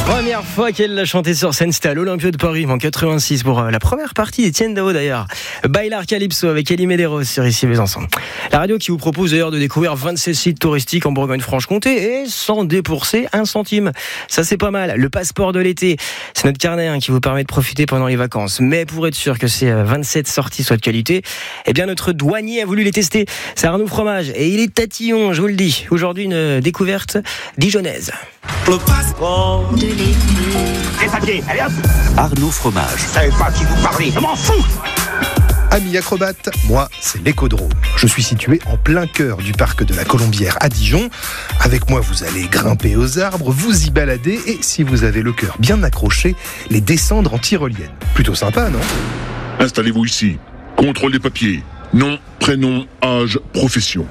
Première fois qu'elle l'a chanté sur scène, c'était à l'Olympia de Paris en 86 pour la première partie d'Etienne Dao d'ailleurs. Bailar Calypso avec Elie Medeiros sur Ici Besançon. La radio qui vous propose d'ailleurs de découvrir 26 sites touristiques en Bourgogne-Franche-Comté et sans débourser un centime. Ça c'est pas mal. Le passeport de l'été, c'est notre carnet qui vous permet de profiter pendant les vacances. Mais pour être sûr que ces 27 sorties soient de qualité, eh bien notre douanier a voulu les tester. C'est Arnaud Fromage et il est tatillon, je vous le dis. Aujourd'hui une découverte dijonnaise. Le passeport de l'été. Les papiers, allez hop. Arnaud Fromage. Je savais pas qui vous parlez, je m'en fous. Amis acrobates, moi c'est l'Écodrome. Je suis situé en plein cœur du parc de la Colombière à Dijon. Avec moi vous allez grimper aux arbres, vous y balader et si vous avez le cœur bien accroché, les descendre en tyrolienne. Plutôt sympa, non ? Installez-vous ici. Contrôle des papiers. Nom, prénom, âge, profession.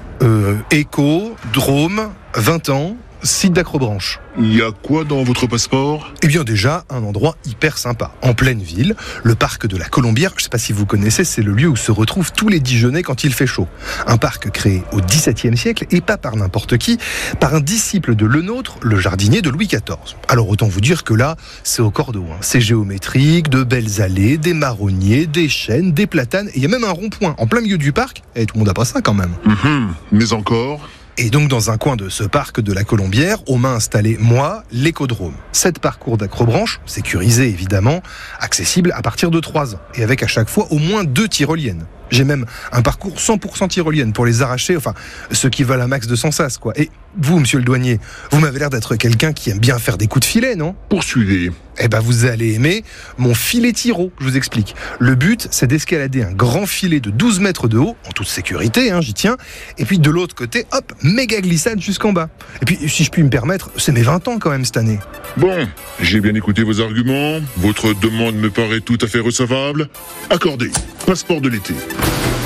Éco, Drôme, 20 ans, site d'Acrobranche. Il y a quoi dans votre passeport ? Eh bien déjà, un endroit hyper sympa, en pleine ville, le parc de la Colombière. Je ne sais pas si vous connaissez, c'est le lieu où se retrouvent tous les Dijonnais quand il fait chaud. Un parc créé au XVIIe siècle, et pas par n'importe qui, par un disciple de Lenôtre, le jardinier de Louis XIV. Alors autant vous dire que là, c'est au cordeau. C'est géométrique, de belles allées, des marronniers, des chênes, des platanes, et il y a même un rond-point en plein milieu du parc. Et tout le monde n'a pas ça quand même. Mais encore ? Et donc dans un coin de ce parc de la Colombière, on m'a installé, moi, l'Écodrome. 7 parcours d'acrobranche, sécurisés évidemment, accessibles à partir de 3 ans, et avec à chaque fois au moins 2 tyroliennes. J'ai même un parcours 100% tyrolienne pour les arracher, enfin, ceux qui veulent un max de sensas, quoi. Et vous, monsieur le douanier, vous m'avez l'air d'être quelqu'un qui aime bien faire des coups de filet, non ? Poursuivez. Eh ben, vous allez aimer mon filet tyro, je vous explique. Le but, c'est d'escalader un grand filet de 12 mètres de haut, en toute sécurité, j'y tiens, et puis de l'autre côté, hop, méga glissade jusqu'en bas. Et puis, si je puis me permettre, c'est mes 20 ans quand même cette année. Bon, j'ai bien écouté vos arguments. Votre demande me paraît tout à fait recevable. Accordé. Passeport de l'été.